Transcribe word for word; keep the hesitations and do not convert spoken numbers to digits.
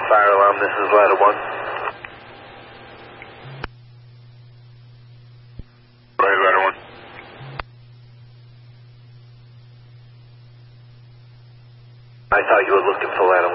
fire alarm, this is ladder one. Right, ladder one. I thought you were looking for ladder